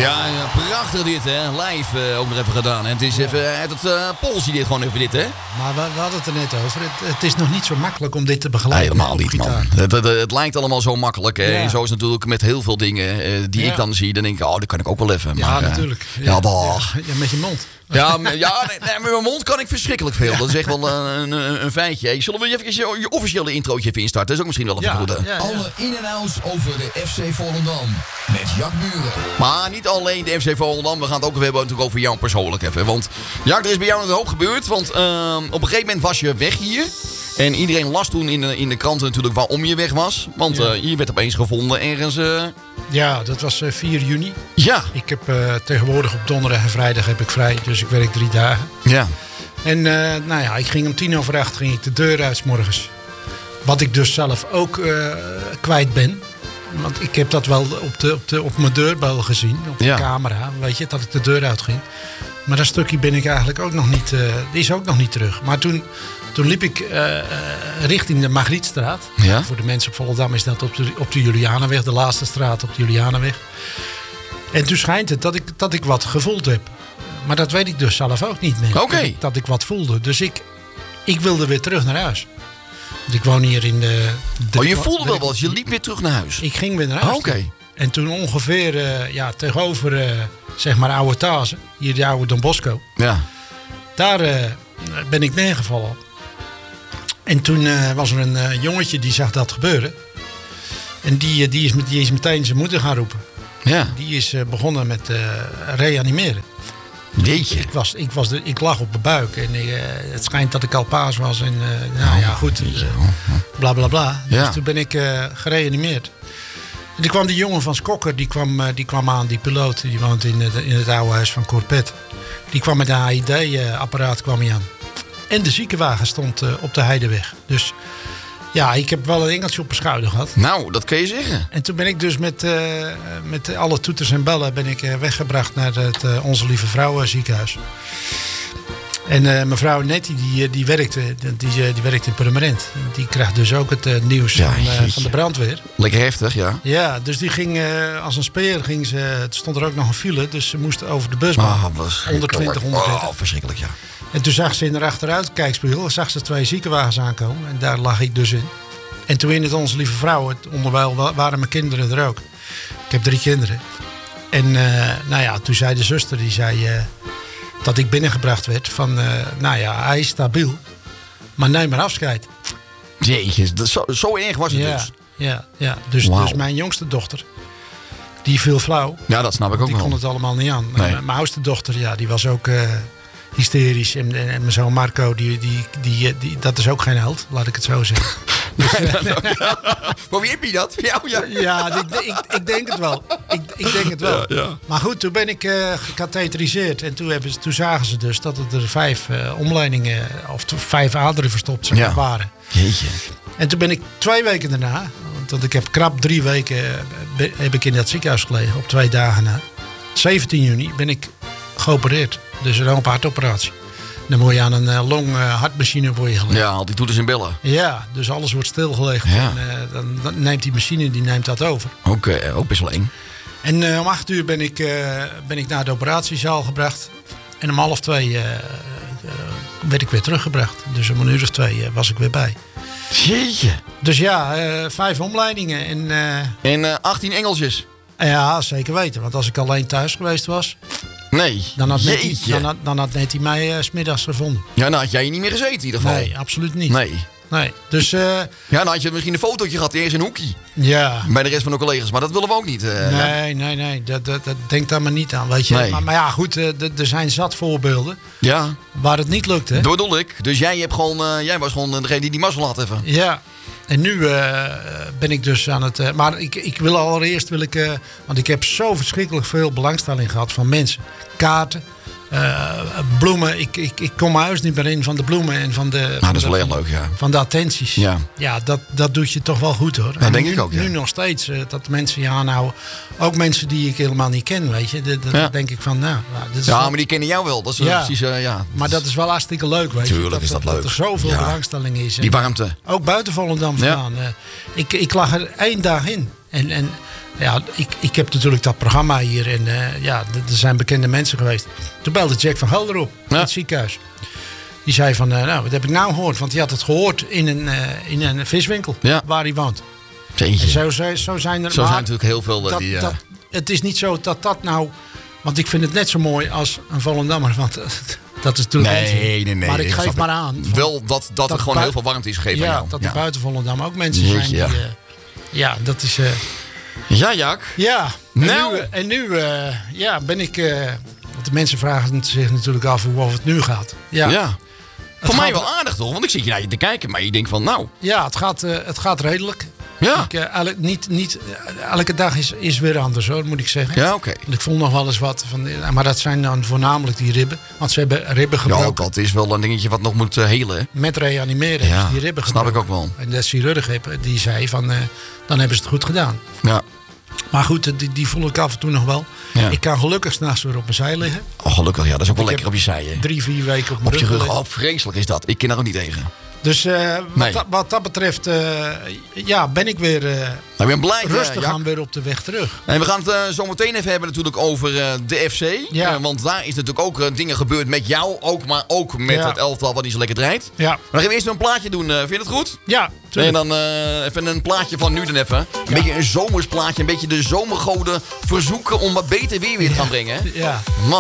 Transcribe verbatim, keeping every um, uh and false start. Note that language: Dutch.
Ja, ja, prachtig dit, hè. Live uh, ook nog even gedaan. En het is even uit het uh, Poolsje dit gewoon even dit, hè. Maar we, we hadden het er net over. Het, het is nog niet zo makkelijk om dit te begeleiden. Helemaal niet, man. Het, het, het lijkt allemaal zo makkelijk. Hè? Ja. En zo is het natuurlijk met heel veel dingen uh, die ja. ik dan zie. Dan denk ik, oh, dat kan ik ook wel even. Ja, maar, natuurlijk. Uh, ja, ja, ja, ja, met je mond. Ja, m- ja nee, nee, met mijn mond kan ik verschrikkelijk veel. Ja. Dat is echt wel een, een, een feitje. Hey, zullen we even je, je officiële introotje even instarten? Dat is ook misschien wel even ja, goed. Ja, ja. Alle in- en outs over de F C Volendam. Met Jack Buren. Maar niet alleen de F C Volendam. We gaan het ook weer hebben natuurlijk over jou persoonlijk even. Want ja, er is bij jou een hoop gebeurd. Want uh, op een gegeven moment was je weg hier. En iedereen las toen in de, in de kranten natuurlijk waarom je weg was. Want ja. uh, je werd opeens gevonden ergens... Uh... Ja, dat was uh, vier juni. Ja. Ik heb uh, tegenwoordig op donderdag en vrijdag heb ik vrij. Dus ik werk drie dagen. Ja. En uh, nou ja, ik ging om tien over acht ging ik de deur uit 's morgens. Wat ik dus zelf ook uh, kwijt ben. Want ik heb dat wel op, de, op, de, op mijn deurbel gezien. Op de ja. camera. Weet je, dat ik de deur uitging. Maar dat stukje ben ik eigenlijk ook nog niet... Uh, die is ook nog niet terug. Maar toen... Toen liep ik uh, uh, richting de Margrietstraat. Ja? Voor de mensen op Volendam is dat op de, op de Julianenweg. De laatste straat op de Julianenweg. En toen schijnt het dat ik, dat ik wat gevoeld heb. Maar dat weet ik dus zelf ook niet meer. Oké. Okay. Dat, ik, dat ik wat voelde. Dus ik, ik wilde weer terug naar huis. Want ik woon hier in de... de oh, je voelde wel wat. Je liep weer terug naar huis. Ik ging weer naar huis. Oh, Oké. Okay. En toen ongeveer uh, ja, tegenover uh, zeg maar oude Tazen. Hier de oude Don Bosco. Ja. Daar uh, ben ik neergevallen. En toen uh, was er een uh, jongetje die zag dat gebeuren. En die, uh, die, is, die is meteen zijn moeder gaan roepen. Ja. Die is uh, begonnen met uh, reanimeren. Jeetje. Ik, was, ik, was de, ik lag op mijn buik. En uh, het schijnt dat ik al paas was. En uh, nou ja, goed. Uh, bla bla bla. Ja. Dus toen ben ik uh, gereanimeerd. En toen kwam die jongen van Skokker. Die kwam, uh, die kwam aan, die piloot. Die woont in, uh, in het oude huis van Corpet. Die kwam met een H I D-apparaat kwam hij aan. En de ziekenwagen stond uh, op de Heideweg. Dus ja, ik heb wel een engeltje op mijn schouder gehad. Nou, dat kun je zeggen. En toen ben ik dus met, uh, met alle toeters en bellen ben ik uh, weggebracht naar het uh, Onze Lieve Vrouwen ziekenhuis. En uh, mevrouw Nettie, die, die, werkte, die, die werkte in Purmerend. Die krijgt dus ook het uh, nieuws ja, van, uh, van de brandweer. Lekker heftig, ja. Ja, dus die ging uh, als een speer. Ging ze, het stond er ook nog een file, dus ze moest over de busbaan. Oh, honderdtwintig, honderddertig. Oh, verschrikkelijk, ja. En toen zag ze in de achteruitkijkspiegel, zag ze twee ziekenwagens aankomen. En daar lag ik dus in. En toen in het Onze Lieve Vrouwen, onderwijl waren mijn kinderen er ook. Ik heb drie kinderen. En uh, nou ja, toen zei de zuster, die zei uh, dat ik binnengebracht werd van, uh, nou ja, hij is stabiel. Maar neem maar afscheid. Jeetje, dat zo, zo erg was het ja, dus. Ja, ja. Dus, wow. dus mijn jongste dochter, die viel flauw. Ja, dat snap ik ook die wel. Die kon het allemaal niet aan. Nee. Uh, mijn oudste dochter, ja, die was ook... Uh, hysterisch. En, en, en mijn zoon Marco, die, die, die, die, dat is ook geen held, laat ik het zo zeggen. Dus, maar wie heb je dat? Voor jou, ja. Ja, ik, ik, ik denk het wel. Ik, ik denk het wel. Ja, ja. Maar goed, toen ben ik uh, gecatheteriseerd. En toen, hebben ze, toen zagen ze dus dat er vijf uh, omleidingen, of vijf aderen verstopt zeg maar, ja. waren. Jeetje. En toen ben ik twee weken daarna, want ik heb krap drie weken uh, heb ik in dat ziekenhuis gelegen, op twee dagen na. zeventien juni ben ik geopereerd. Dus een open hartoperatie. Dan word je aan een uh, long uh, hartmachine voor je gelegd. Ja, al die toeters en bellen. Ja, dus alles wordt stilgelegd. Ja. En, uh, dan, dan neemt die machine die neemt dat over. Ook, uh, ook best wel eng. En uh, om acht uur ben ik, uh, ben ik naar de operatiezaal gebracht. En om half twee uh, uh, werd ik weer teruggebracht. Dus om een uur of twee uh, was ik weer bij. Jeetje. Dus ja, uh, vijf omleidingen. En, uh, en uh, achttien engeltjes. Ja, zeker weten. Want als ik alleen thuis geweest was... Nee, dan had Nettie, dan had, dan had Nettie mij uh, 's middags gevonden. Ja, dan had jij niet meer gezeten in ieder geval. Nee, absoluut niet. Nee. Nee, dus... Uh, ja, dan had je misschien een fotootje gehad, eerst een hoekie. Ja. Bij de rest van de collega's, maar dat willen we ook niet. Uh, nee, ja. nee, nee, dat, dat, dat denk daar maar niet aan, weet je. Nee. Maar, maar ja, goed, uh, d- er zijn zat voorbeelden ja. waar het niet lukt, hè. Dat bedoel ik. Dus jij, hebt gewoon, uh, jij was gewoon degene die die mazzel had even. Ja. En nu uh, ben ik dus aan het... Uh, maar ik, ik wil allereerst, wil ik, uh, want ik heb zo verschrikkelijk veel belangstelling gehad van mensen. Kaarten, uh, bloemen. Ik, ik, ik kom mijn huis niet meer in van de bloemen en van de... Nou, van dat is de, wel heel van, leuk, ja. Van de attenties. Ja, ja dat, dat doet je toch wel goed, hoor. Dat denk nu, ik ook, ja. Nu nog steeds, uh, dat mensen je aanhouden. Ook mensen die ik helemaal niet ken, weet je. Dat, dat ja. denk ik van, nou... nou dit is ja, wel... maar die kennen jou wel. Dat is ja. precies, uh, ja. Maar dat is wel hartstikke leuk, weet je. Tuurlijk dat, is dat, dat leuk. Dat er zoveel ja. belangstelling is. Die warmte. Ook buiten Volendam vandaan. Ja. Uh, ik, ik lag er één dag in. En, en, ja, ik, ik heb natuurlijk dat programma hier en uh, ja, d- er zijn bekende mensen geweest. Toen belde Jack van Gelder op, Ja. in het ziekenhuis. Die zei van, uh, nou, wat heb ik nou gehoord? Want hij had het gehoord in een, uh, in een viswinkel Ja. waar hij woont. Jeetje. En zo, zo, zo zijn er Zo maar zijn natuurlijk heel veel uh, dat, die... Uh, dat, het is niet zo dat dat nou... Want ik vind het net zo mooi als een Volendammer. Want uh, dat is natuurlijk nee, onzin. nee, nee. Maar ik dat geef snap maar aan. van- Wel dat, dat, dat er gewoon bui- heel veel warmte is gegeven aan Ja, jou. dat ja. er buiten Volendam ook mensen Jeetje, zijn die... ja. uh, ja, dat is... Uh, Ja, Jaak. ja. En Nou. nu, uh, en nu uh, ja, ben ik... Uh, want de mensen vragen zich natuurlijk af hoe of het nu gaat. Ja, Ja. Het Voor mij gaat- wel aardig toch? Want ik zit je naar je te kijken, maar je denkt van nou... ja het, gaat, uh, het gaat redelijk. Ja. Ik, uh, elk, niet, niet, uh, elke dag is, is weer anders hoor, moet ik zeggen. Ja, oké. Okay. Ik voel nog wel eens wat van, uh, maar dat zijn dan voornamelijk die ribben. Want ze hebben ribben Ja, gebroken. dat is wel een dingetje wat nog moet uh, helen. Hè? Met reanimeren Ja, hebben ze die ribben snap gebroken. ik ook wel. En de chirurg heb- die zei van, uh, dan hebben ze het goed gedaan. Ja. Maar goed, die, die voel ik af en toe nog wel. Ja. Ik kan gelukkig s'nachts weer op mijn zij liggen. Oh, gelukkig. Ja, dat is ook wel Ik lekker op heb je zij. Hè? Drie, vier weken op mijn Op je rug. liggen. Oh, vreselijk is dat. Ik ken daar ook niet tegen. Dus uh, wat, Nee. dat, wat dat betreft, uh, ja, ben ik weer uh, Nou, ik ben blij. rustig uh, Jack. aan weer op de weg terug. En we gaan het uh, zo meteen even hebben natuurlijk over uh, de F C. Ja. Uh, want daar is natuurlijk ook uh, dingen gebeurd met jou. Ook, maar ook met Ja. het elftal wat niet zo lekker draait. Ja, Maar dan gaan we eerst een plaatje doen. Uh, vind je het goed? ja, En tuurlijk. dan uh, even een plaatje van nu dan even. Een Ja. beetje een zomers plaatje. Een beetje de zomergoden verzoeken om wat beter weer weer te gaan brengen. Hè? Ja. Man.